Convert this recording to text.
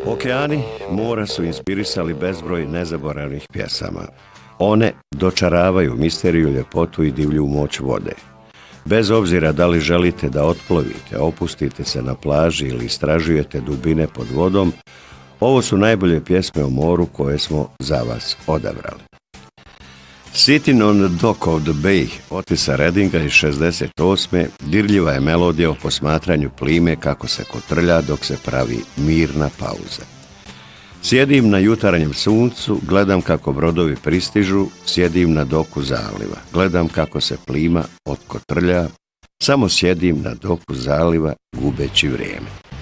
Okeani mora su inspirisali bezbroj nezaboravnih pjesama. One dočaravaju misteriju, ljepotu i divlju moć vode. Bez obzira da li želite da otplovite, opustite se na plaži ili istražujete dubine pod vodom, ovo su najbolje pjesme o moru koje smo za vas odabrali. Sitting on the Dock of the Bay Otisa Reddinga iz 68. dirljiva je melodija o posmatranju plime kako se kotrlja dok se pravi mirna pauza. Sjedim na jutarnjem suncu, gledam kako brodovi pristižu, sjedim na doku zaliva, gledam kako se plima otkotrlja, samo sjedim na doku zaliva gubeći vrijeme.